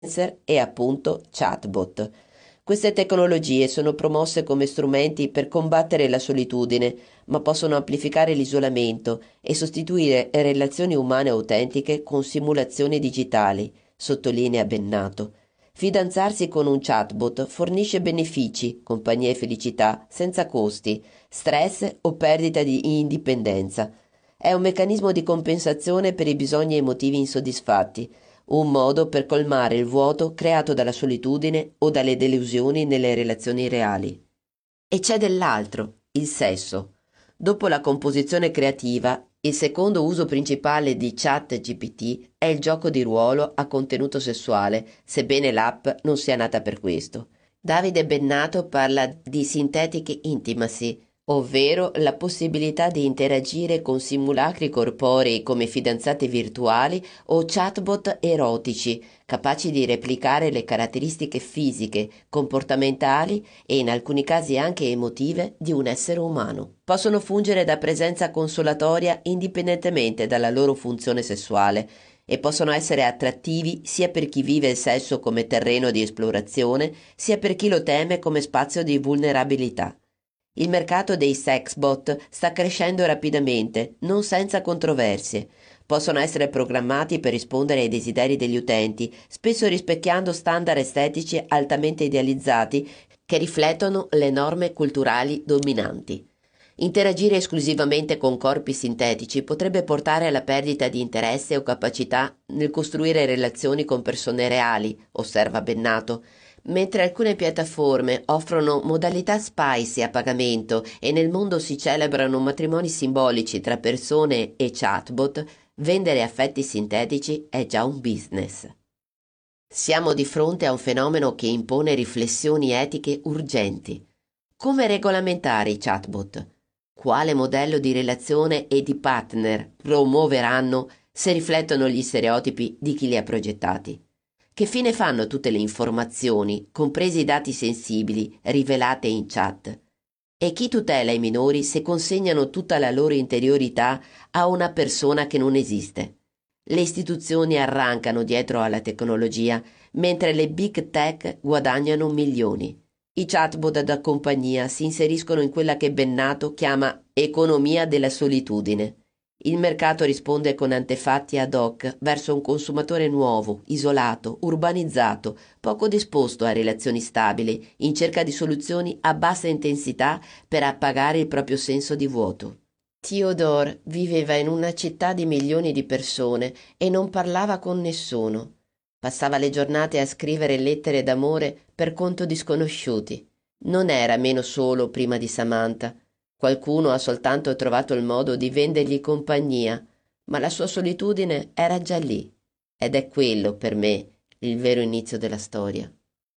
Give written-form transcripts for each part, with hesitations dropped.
e appunto chatbot. Queste tecnologie sono promosse come strumenti per combattere la solitudine, ma possono amplificare l'isolamento e sostituire relazioni umane autentiche con simulazioni digitali, sottolinea Bennato. Fidanzarsi con un chatbot fornisce benefici, compagnia e felicità, senza costi, stress o perdita di indipendenza. È un meccanismo di compensazione per i bisogni emotivi insoddisfatti, un modo per colmare il vuoto creato dalla solitudine o dalle delusioni nelle relazioni reali. E c'è dell'altro, il sesso. Dopo la composizione creativa, il secondo uso principale di ChatGPT è il gioco di ruolo a contenuto sessuale, sebbene l'app non sia nata per questo. Davide Bennato parla di synthetic intimacy, ovvero la possibilità di interagire con simulacri corporei come fidanzate virtuali o chatbot erotici, capaci di replicare le caratteristiche fisiche, comportamentali e in alcuni casi anche emotive di un essere umano. Possono fungere da presenza consolatoria indipendentemente dalla loro funzione sessuale e possono essere attrattivi sia per chi vive il sesso come terreno di esplorazione, sia per chi lo teme come spazio di vulnerabilità. Il mercato dei sexbot sta crescendo rapidamente, non senza controversie. Possono essere programmati per rispondere ai desideri degli utenti, spesso rispecchiando standard estetici altamente idealizzati che riflettono le norme culturali dominanti. Interagire esclusivamente con corpi sintetici potrebbe portare alla perdita di interesse o capacità nel costruire relazioni con persone reali, osserva Bennato. Mentre alcune piattaforme offrono modalità spicy a pagamento e nel mondo si celebrano matrimoni simbolici tra persone e chatbot, vendere affetti sintetici è già un business. Siamo di fronte a un fenomeno che impone riflessioni etiche urgenti. Come regolamentare i chatbot? Quale modello di relazione e di partner promuoveranno se riflettono gli stereotipi di chi li ha progettati? Che fine fanno tutte le informazioni, compresi i dati sensibili, rivelate in chat? E chi tutela i minori se consegnano tutta la loro interiorità a una persona che non esiste? Le istituzioni arrancano dietro alla tecnologia, mentre le big tech guadagnano milioni. I chatbot da compagnia si inseriscono in quella che Bennato chiama economia della solitudine. Il mercato risponde con antefatti ad hoc verso un consumatore nuovo, isolato, urbanizzato, poco disposto a relazioni stabili, in cerca di soluzioni a bassa intensità per appagare il proprio senso di vuoto. Theodore viveva in una città di milioni di persone e non parlava con nessuno. Passava le giornate a scrivere lettere d'amore per conto di sconosciuti. Non era meno solo prima di Samantha. Qualcuno ha soltanto trovato il modo di vendergli compagnia, ma la sua solitudine era già lì. Ed è quello, per me, il vero inizio della storia.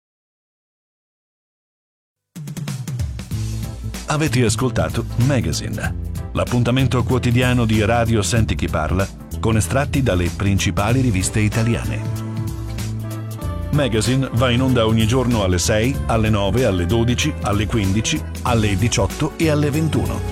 Avete ascoltato Magazine, l'appuntamento quotidiano di Radio Senti Chi Parla, con estratti dalle principali riviste italiane. Magazine va in onda ogni giorno alle 6, alle 9, alle 12, alle 15, alle 18 e alle 21.